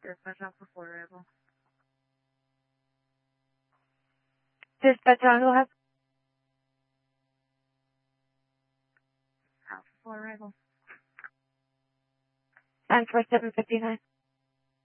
Dispatch Alpha 4 arrival. Dispatch Tango has Alpha 4 arrival. and for 759.